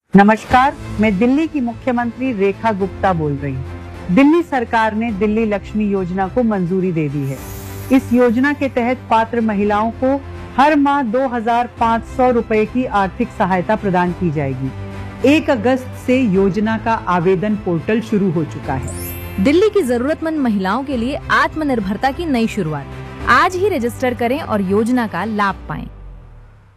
नमस्कार, मैं दिल्ली की मुख्यमंत्री रेखा गुप्ता बोल रही हूँ। दिल्ली सरकार ने दिल्ली लक्ष्मी योजना को मंजूरी दे दी है। इस योजना के तहत पात्र महिलाओं को हर माह 2,500 रुपए की आर्थिक सहायता प्रदान की जाएगी। 1 अगस्त से योजना का आवेदन पोर्टल शुरू हो चुका है। दिल्ली की जरूरतमंद महिलाओं के लिए आत्मनिर्भरता की नई शुरुआत। आज ही रजिस्टर करें और योजना का लाभ पाएं।